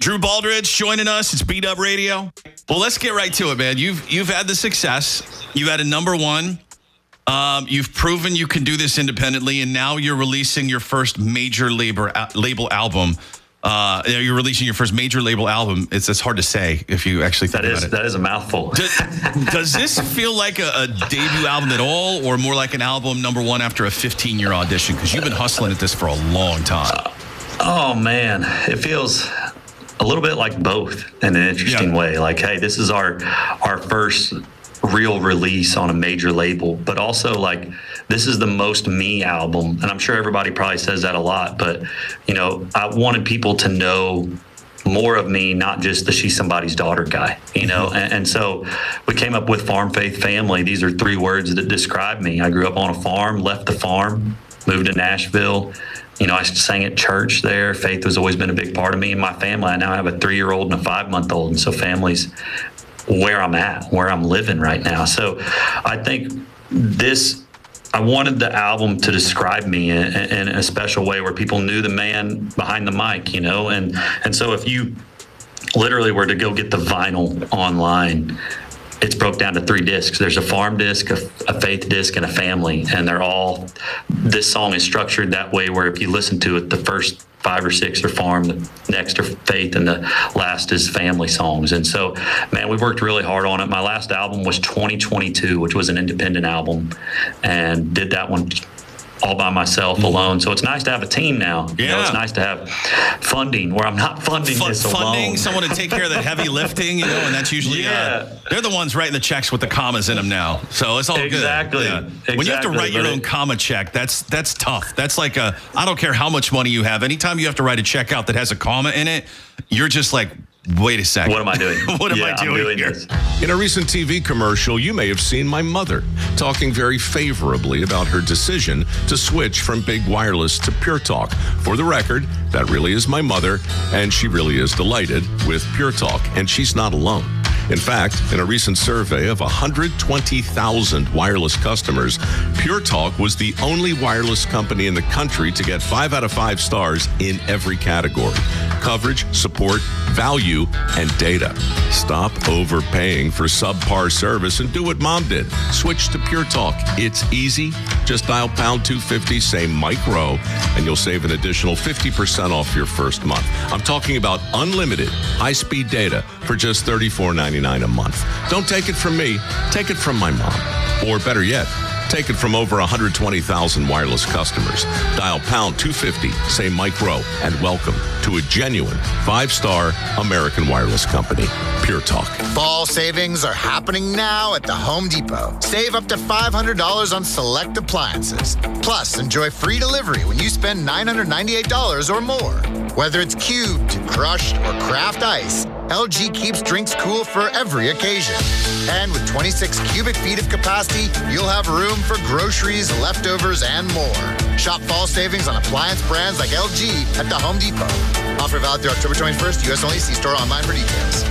Drew Baldridge joining us. It's Beat Up Radio. Well, let's get right to it, man. You've had the success. You've had a number one. You've proven you can do this independently, and now you're releasing your first major label album. You're releasing your first major label album. It's hard to say if you actually think about it. That is a mouthful. Does this feel like a debut album at all, or more like an album number one after a 15-year audition? Because you've been hustling at this for a long time. Oh, man. It feels a little bit like both in an interesting way. Like, hey, this is our first real release on a major label, but also like this is the most me album. And I'm sure everybody probably says that a lot, but you know, I wanted people to know more of me, not just the She's Somebody's Daughter guy, you know? And so we came up with Farm Faith Family. These are 3 words that describe me. I grew up on a farm, left the farm, moved to Nashville. You know, I sang at church there. Faith has always been a big part of me and my family. I now have a 3-year-old and a 5-month-old. And so family's where I'm at, where I'm living right now. So I think I wanted the album to describe me in a special way where people knew the man behind the mic, you know? And so if you literally were to go get the vinyl online, it's broke down to 3 discs. There's a farm disc, a faith disc, and a family. And this song is structured that way where if you listen to it, the first 5 or 6 are farm, the next are faith, and the last is family songs. And so, man, we worked really hard on it. My last album was 2022, which was an independent album, and did that one all by myself alone. So it's nice to have a team now. Yeah. You know, it's nice to have funding where I'm not funding this alone. Funding, someone to take care of that heavy lifting, you know, and that's usually, they're the ones writing the checks with the commas in them now. So it's all good. Exactly. When you have to write your own comma check, that's tough. That's like I don't care how much money you have. Anytime you have to write a check out that has a comma in it, you're just like, wait a second. What am I doing? What am I doing here? This. In a recent TV commercial, you may have seen my mother talking very favorably about her decision to switch from Big Wireless to Pure Talk. For the record, that really is my mother, and she really is delighted with Pure Talk, and she's not alone. In fact, in a recent survey of 120,000 wireless customers, Pure Talk was the only wireless company in the country to get 5 out of 5 stars in every category: coverage, support, value, and data. Stop overpaying for subpar service and do what Mom did. Switch to Pure Talk. It's easy. Just dial pound 250, say Mike Rowe, and you'll save an additional 50% off your first month. I'm talking about unlimited high-speed data for just $34.99 a month. Don't take it from me. Take it from my mom. Or better yet, take it from over 120,000 wireless customers. Dial pound 250, say Mike Rowe, and welcome to a genuine 5-star American wireless company, Pure Talk. Fall savings are happening now at the Home Depot. Save up to $500 on select appliances. Plus, enjoy free delivery when you spend $998 or more. Whether it's cubed, crushed, or craft ice, LG keeps drinks cool for every occasion. And with 26 cubic feet of capacity, you'll have room for groceries, leftovers, and more. Shop fall savings on appliance brands like LG at the Home Depot. Offer valid through October 21st. U.S. only. See store online for details.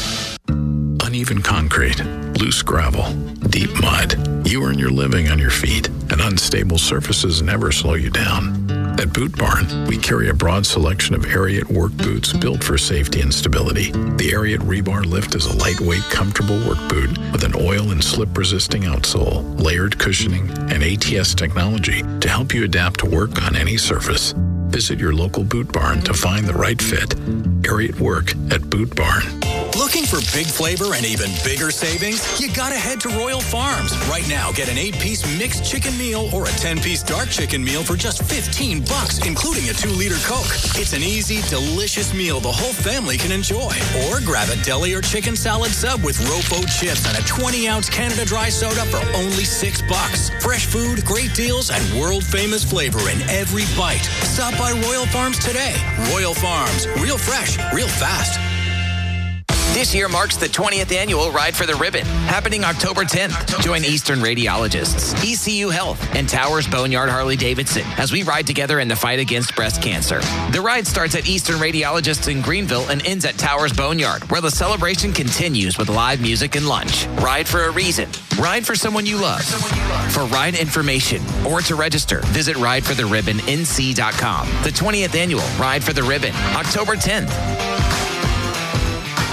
Uneven concrete, loose gravel, deep mud. You earn your living on your feet, and unstable surfaces never slow you down. At Boot Barn, we carry a broad selection of Ariat work boots built for safety and stability. The Ariat Rebar Lift is a lightweight, comfortable work boot with an oil and slip-resisting outsole, layered cushioning, and ATS technology to help you adapt to work on any surface. Visit your local Boot Barn to find the right fit. Ariat Work at Boot Barn. Looking for big flavor and even bigger savings? You gotta head to Royal Farms. Right now, get an 8-piece mixed chicken meal or a 10-piece dark chicken meal for just $15, including a 2-liter Coke. It's an easy, delicious meal the whole family can enjoy. Or grab a deli or chicken salad sub with Rofo chips and a 20-ounce Canada Dry soda for only $6. Fresh food, great deals, and world-famous flavor in every bite. Stop by Royal Farms today. Royal Farms. Real fresh, real fast. This year marks the 20th annual Ride for the Ribbon, happening October 10th. Join Eastern Radiologists, ECU Health, and Towers Boneyard Harley-Davidson as we ride together in the fight against breast cancer. The ride starts at Eastern Radiologists in Greenville and ends at Towers Boneyard, where the celebration continues with live music and lunch. Ride for a reason. Ride for someone you love. For ride information or to register, visit ridefortheribbonnc.com. The 20th annual Ride for the Ribbon, October 10th.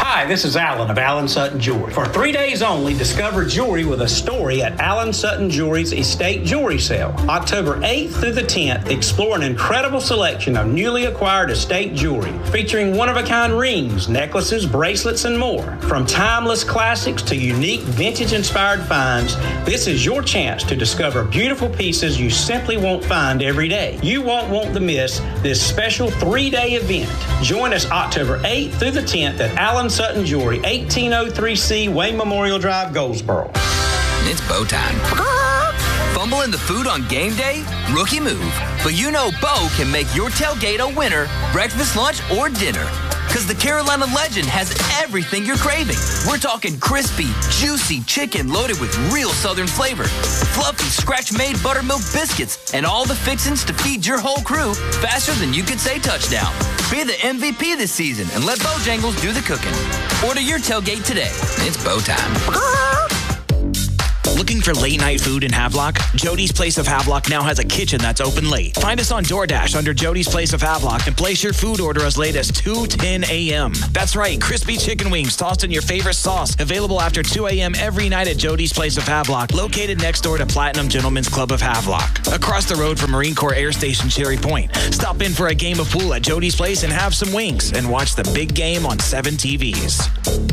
Hi, this is Alan of Alan Sutton Jewelry. For 3 days only, discover jewelry with a story at Alan Sutton Jewelry's Estate Jewelry Sale. October 8th through the 10th, explore an incredible selection of newly acquired estate jewelry featuring one-of-a-kind rings, necklaces, bracelets, and more. From timeless classics to unique vintage-inspired finds, this is your chance to discover beautiful pieces you simply won't find every day. You won't want to miss this special 3-day event. Join us October 8th through the 10th at Alan Sutton Jewelry, 1803C Wayne Memorial Drive, Goldsboro. It's bow time. Fumbling the food on game day? Rookie move. But you know Bo can make your tailgate a winner, breakfast, lunch, or dinner. Because the Carolina Legend has everything you're craving. We're talking crispy, juicy chicken loaded with real Southern flavor, fluffy, scratch-made buttermilk biscuits, and all the fixings to feed your whole crew faster than you could say touchdown. Be the MVP this season and let Bojangles do the cooking. Order your tailgate today. It's Bo time. Looking for late night food in Havelock? Jody's Place of Havelock now has a kitchen that's open late. Find us on DoorDash under Jody's Place of Havelock and place your food order as late as 2:10 a.m. That's right, crispy chicken wings tossed in your favorite sauce. Available after 2 a.m. every night at Jody's Place of Havelock, located next door to Platinum Gentlemen's Club of Havelock. Across the road from Marine Corps Air Station Cherry Point. Stop in for a game of pool at Jody's Place and have some wings and watch the big game on 7 TVs.